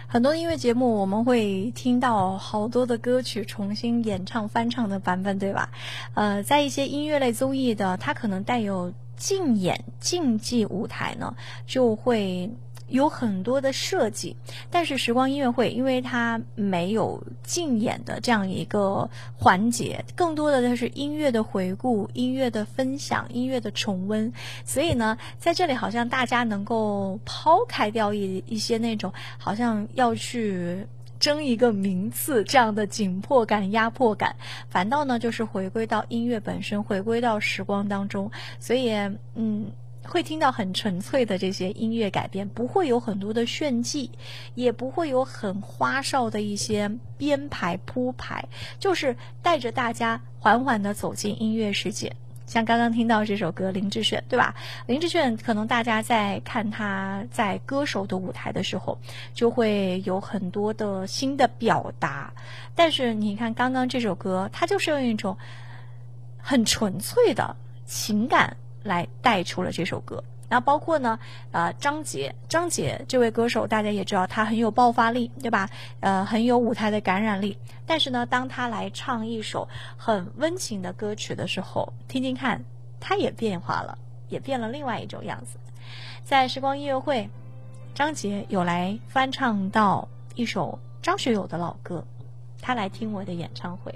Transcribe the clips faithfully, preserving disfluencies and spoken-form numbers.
很多音乐节目我们会听到好多的歌曲重新演唱翻唱的版本，对吧？呃，在一些音乐类综艺的，它可能带有竞演竞技舞台呢，就会有很多的设计。但是时光音乐会因为它没有竞演的这样一个环节，更多的就是音乐的回顾、音乐的分享、音乐的重温，所以呢在这里好像大家能够抛开掉一一些那种好像要去争一个名次这样的紧迫感、压迫感，反倒呢就是回归到音乐本身，回归到时光当中。所以嗯会听到很纯粹的这些音乐改编，不会有很多的炫技，也不会有很花哨的一些编排铺排，就是带着大家缓缓地走进音乐世界。像刚刚听到这首歌林志炫，对吧？林志炫可能大家在看他在歌手的舞台的时候就会有很多的新的表达，但是你看刚刚这首歌，它就是用一种很纯粹的情感来带出了这首歌。然后包括呢呃，张杰张杰这位歌手大家也知道他很有爆发力，对吧？呃，很有舞台的感染力，但是呢当他来唱一首很温情的歌曲的时候，听听看他也变化了，也变了另外一种样子。在时光音乐会，张杰有来翻唱到一首张学友的老歌，他来听我的演唱会。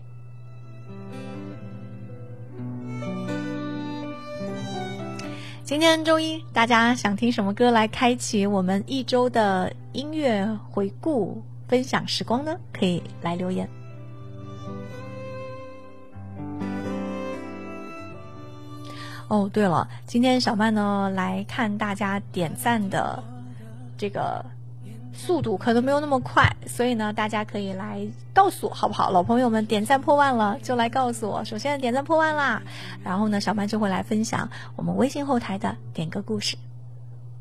今天周一，大家想听什么歌来开启我们一周的音乐回顾分享时光呢？可以来留言。哦，对了，今天小曼呢来看大家点赞的这个速度可能没有那么快，所以呢大家可以来告诉我好不好？老朋友们点赞破万了就来告诉我，首先点赞破万啦，然后呢小曼就会来分享我们微信后台的点歌故事。